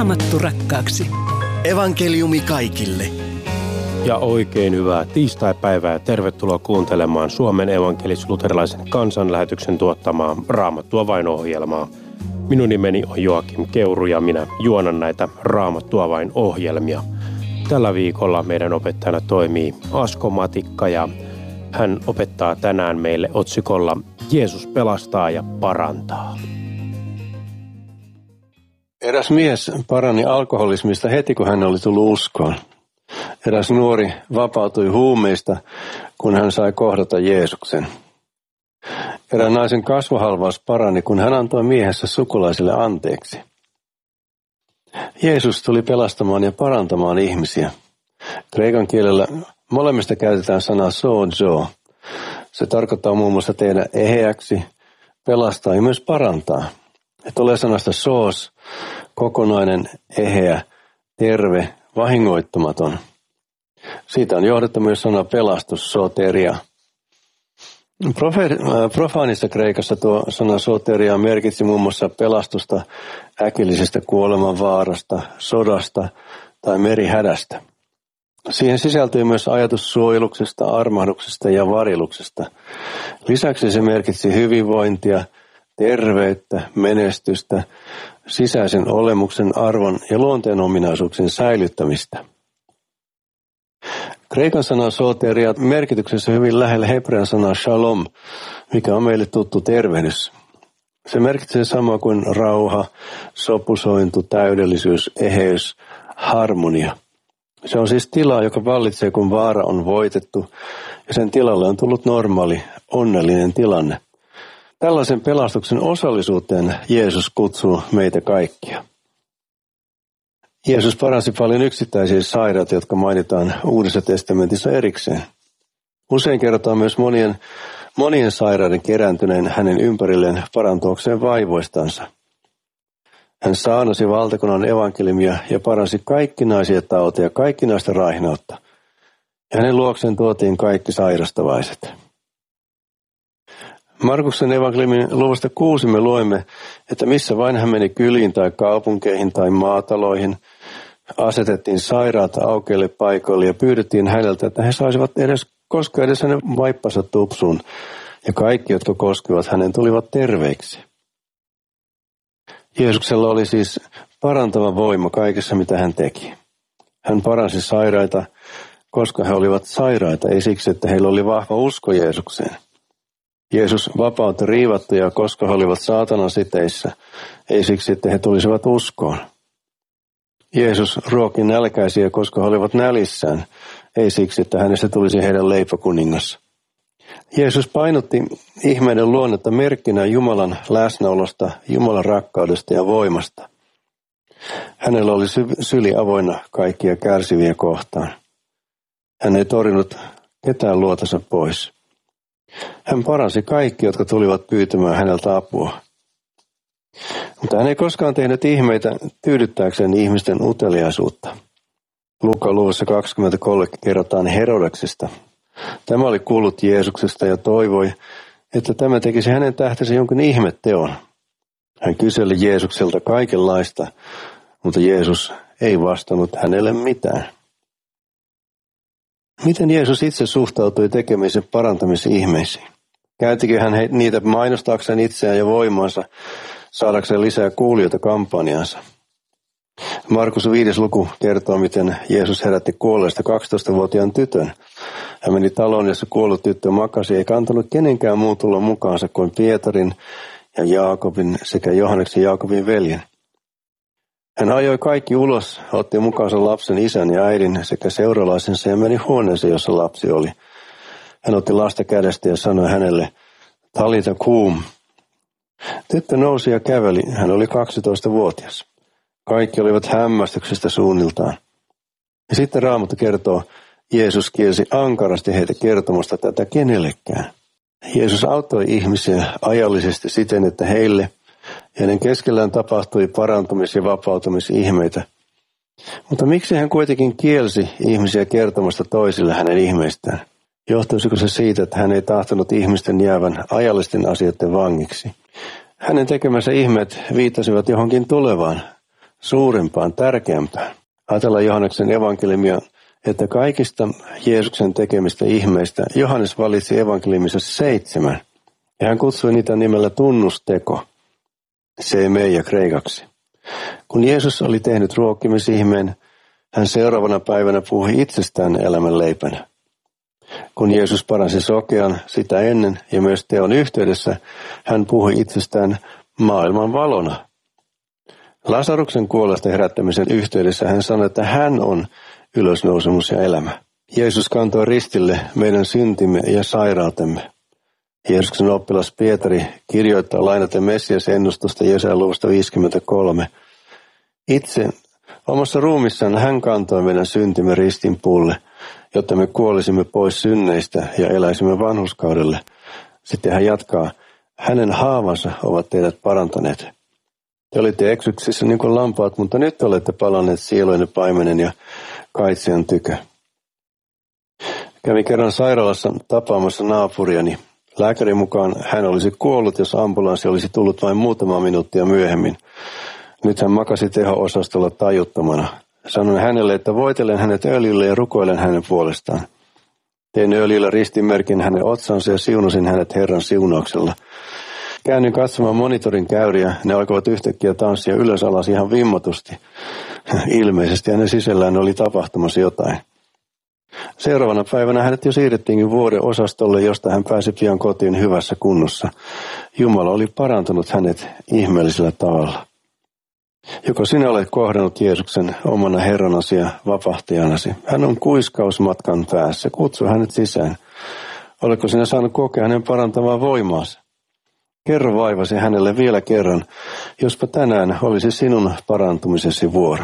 Raamattu rakkaaksi. Evankeliumi kaikille. Ja oikein hyvää tiistaipäivää ja tervetuloa kuuntelemaan Suomen evankelis-luterilaisen kansanlähetyksen tuottamaa Raamattua vain -ohjelmaa. Minun nimeni on Joakim Keuru ja minä juonan näitä Raamattua vain -ohjelmia. Tällä viikolla meidän opettajana toimii Asko Matikka ja hän opettaa tänään meille otsikolla Jeesus pelastaa ja parantaa. Eräs mies parani alkoholismista heti, kun hän oli tullut uskoon. Eräs nuori vapautui huumeista, kun hän sai kohdata Jeesuksen. Erään naisen kasvohalvaus parani, kun hän antoi miehensä sukulaisille anteeksi. Jeesus tuli pelastamaan ja parantamaan ihmisiä. Kreikan kielellä molemmista käytetään sanaa sozo. Se tarkoittaa muun muassa tehdä eheäksi, pelastaa ja myös parantaa. Tulee sanasta soos, kokonainen, eheä, terve, vahingoittumaton. Siitä on johdettu myös sana pelastus, soteria. Profaanissa Kreikassa tuo sana soteria merkitsi muun muassa pelastusta äkillisestä kuolemanvaarasta, sodasta tai merihädästä. Siihen sisältyy myös ajatus suojeluksesta, armahduksesta ja varjeluksesta. Lisäksi se merkitsi hyvinvointia, terveyttä, menestystä, sisäisen olemuksen arvon ja luonteen ominaisuuksien säilyttämistä. Kreikan sana soteria merkityksessä hyvin lähellä hebrean sanaa shalom, mikä on meille tuttu tervehdys. Se merkitsee samaa kuin rauha, sopusointu, täydellisyys, eheys, harmonia. Se on siis tila, joka vallitsee, kun vaara on voitettu, ja sen tilalle on tullut normaali, onnellinen tilanne. Tällaisen pelastuksen osallisuuteen Jeesus kutsuu meitä kaikkia. Jeesus paransi paljon yksittäisiä sairaita, jotka mainitaan Uudessa testamentissa erikseen. Usein kerrotaan myös monien sairaiden kerääntyneen hänen ympärilleen parantuakseen vaivoistansa. Hän saarnasi valtakunnan evankeliumia ja paransi kaikkinaisia tauteja, kaikkinaista raihnautta. Ja hänen luokseen tuotiin kaikki sairastavaiset. Markuksen evankeliumin luvusta 6 me luemme, että missä vain hän meni kyliin tai kaupunkeihin tai maataloihin, asetettiin sairaat aukeille paikoille ja pyydettiin häneltä, että he saisivat koskea edes hänen vaippansa tupsuun, ja kaikki, jotka koskivat hänen, tulivat terveiksi. Jeesuksella oli siis parantava voima kaikessa, mitä hän teki. Hän paransi sairaita, koska he olivat sairaita, ei siksi, että heillä oli vahva usko Jeesukseen. Jeesus vapautti riivattuja, koska he olivat saatanan siteissä, ei siksi, että he tulisivat uskoon. Jeesus ruoki nälkäisiä, koska he olivat nälissään, ei siksi, että hänestä tulisi heidän leipäkuningas. Jeesus painotti ihmeiden luonnetta merkkinä Jumalan läsnäolosta, Jumalan rakkaudesta ja voimasta. Hänellä oli syli avoinna kaikkia kärsiviä kohtaan. Hän ei torjunut ketään luotansa pois. Hän paransi kaikki, jotka tulivat pyytämään häneltä apua. Mutta hän ei koskaan tehnyt ihmeitä tyydyttääkseen ihmisten uteliaisuutta. Luukkaan luvussa 23 kerrotaan Herodeksesta. Tämä oli kuullut Jeesuksesta ja toivoi, että tämä tekisi hänen tähtensä jonkin ihmetteon. Hän kyseli Jeesukselta kaikenlaista, mutta Jeesus ei vastannut hänelle mitään. Miten Jeesus itse suhtautui tekemisen parantamisen ihmeisiin? Käytikö hän niitä mainostaakseen itseään ja voimansa, saadakseen lisää kuulijoita kampanjaansa? Markus 5. luku kertoo, miten Jeesus herätti kuolleesta 12-vuotiaan tytön. Hän meni taloon, jossa kuollut tyttö makasi, eikä antanut kenenkään muun tulla mukaansa kuin Pietarin ja Jaakobin sekä Johanneksen Jaakobin veljen. Hän ajoi kaikki ulos, otti mukaansa lapsen isän ja äidin sekä seuralaisensa ja meni huoneeseen, jossa lapsi oli. Hän otti lasta kädestä ja sanoi hänelle, Talita kum. Tyttö nousi ja käveli, hän oli 12-vuotias. Kaikki olivat hämmästyksestä suunniltaan. Ja sitten Raamattu kertoo, Jeesus kielsi ankarasti heitä kertomasta tätä kenellekään. Jeesus auttoi ihmisiä ajallisesti siten, että heille ja hänen keskellään tapahtui parantumis- ja vapautumisihmeitä. Mutta miksi hän kuitenkin kielsi ihmisiä kertomasta toisille hänen ihmeistään? Johtuisiko se siitä, että hän ei tahtonut ihmisten jäävän ajallisten asioiden vangiksi? Hänen tekemänsä ihmeet viittasivat johonkin tulevaan. suurempaan, tärkeämpään. Ajatellaan Johanneksen evankeliumia, että kaikista Jeesuksen tekemistä ihmeistä Johannes valitsi evankeliumissa 7, ja hän kutsui niitä nimellä tunnusteko, semeia kreikaksi. Kun Jeesus oli tehnyt ruokkimisihmeen, hän seuraavana päivänä puhui itsestään elämänleipänä. Kun Jeesus paransi sokean sitä ennen ja myös teon yhteydessä, hän puhui itsestään maailman valona. Lasaruksen kuolleesta herättämisen yhteydessä hän sanoi, että hän on ylösnousemus ja elämä. Jeesus kantoi ristille meidän syntimme ja sairautemme. Jeesuksen oppilas Pietari kirjoittaa lainaten Messias-ennustusta Jesajan luvusta 53. Itse omassa ruumissaan hän kantoi meidän syntimme ristin puulle, jotta me kuolisimme pois synneistä ja eläisimme vanhurskaudelle. Sitten hän jatkaa, hänen haavansa ovat teidät parantaneet. Te olitte eksyksissä niin kuin lampaat, mutta nyt olette palanneet sieluinen paimenen ja kaitsean tykö. Kävin kerran sairaalassa tapaamassa naapuriani. Lääkärin mukaan hän olisi kuollut, jos ambulanssi olisi tullut vain muutama minuuttia myöhemmin. Nyt hän makasi teho-osastolla tajuttomana. Sanoin hänelle, että voitelen hänet öljyllä ja rukoilen hänen puolestaan. Tein öljyllä ristinmerkin hänen otsansa ja siunasin hänet Herran siunauksella. Käännyin katsomaan monitorin käyriä. Ne alkoivat yhtäkkiä tanssia ylös alas ihan vimmatusti. Ilmeisesti hänen sisällään oli tapahtumassa jotain. Seuraavana päivänä hänet jo siirrettiinkin vuodeosastolle, josta hän pääsi pian kotiin hyvässä kunnossa. Jumala oli parantunut hänet ihmeellisellä tavalla. Joko sinä olet kohdannut Jeesuksen omana Herranasi ja vapahtajanasi? Hän on kuiskausmatkan päässä. Kutsu hänet sisään. Oletko sinä saanut kokea hänen parantavaa voimaansa? Kerro vaivasi hänelle vielä kerran, jospa tänään olisi sinun parantumisesi vuoro.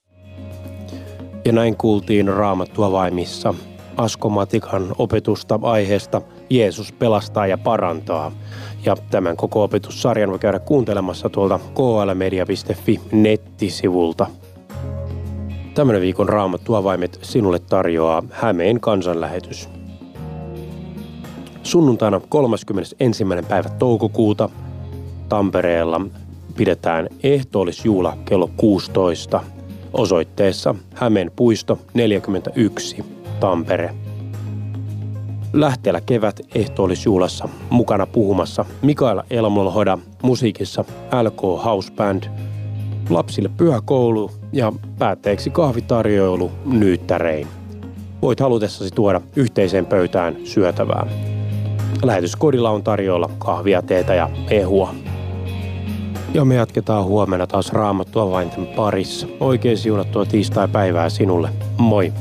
Ja näin kuultiin Raamattua vaimissa Asko Matikan opetusta aiheesta Jeesus pelastaa ja parantaa. Ja tämän koko opetussarjan voi käydä kuuntelemassa tuolta klmedia.fi nettisivulta. Tämän viikon Raamattua vaimet sinulle tarjoaa Hämeen kansanlähetys. Sunnuntaina 31. päivä toukokuuta Tampereella pidetään ehtoollisjuhla kello 16 osoitteessa Hämeen puisto 41 Tampere. Lähteellä kevät ehtoollisjuhlassa mukana puhumassa Mikaela Elmolhoda musiikissa LK House Band, lapsille pyhäkoulu ja päätteeksi kahvitarjoilu nyyttärein. Voit halutessasi tuoda yhteiseen pöytään syötävää. Lähetyskodilla on tarjolla kahvia, teetä ja ehua. Ja me jatketaan huomenna taas Raamattua vainten parissa. Oikein siunattua tiistai-päivää sinulle. Moi!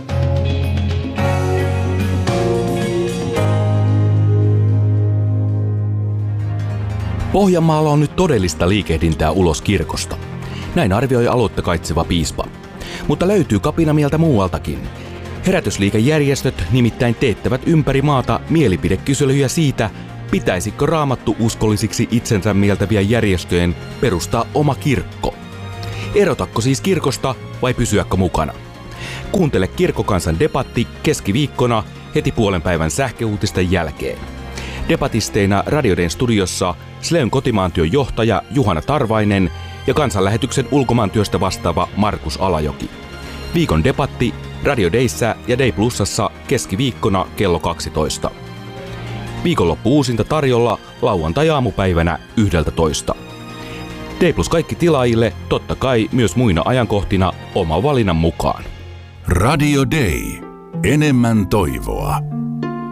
Pohjanmaalla on nyt todellista liikehdintää ulos kirkosta. Näin arvioi aloitta kaitseva piispa. Mutta löytyy kapinamieltä muualtakin. Herätysliikejärjestöt nimittäin teettävät ympäri maata mielipidekyselyjä siitä, pitäisikö Raamattu uskollisiksi itsensä mieltäviä järjestöjen perustaa oma kirkko. Erotakko siis kirkosta vai pysyäkö mukana? Kuuntele Kirkkokansan debatti keskiviikkona heti puolen päivän sähköuutisten jälkeen. Debatisteina Radio Dayn studiossa Sleyn kotimaantyön johtaja Juhana Tarvainen ja kansanlähetyksen ulkomaantyöstä vastaava Markus Alajoki. Viikon debatti Radio Dayssä ja Day Plusassa keskiviikkona kello 12. Viikonloppu uusinta tarjolla lauantai-aamupäivänä 11. Day Plus kaikki tilaajille, totta kai myös muina ajankohtina oma valinnan mukaan. Radio Day. Enemmän toivoa.